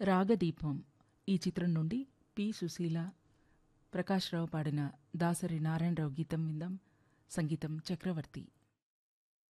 రాగదీపం ఈ చిత్రం నుండి పి సుశీల, ప్రకాష్ రావు పాడిన దాసరి నారాయణరావు గీతం విందాం. సంగీతం చక్రవర్తి.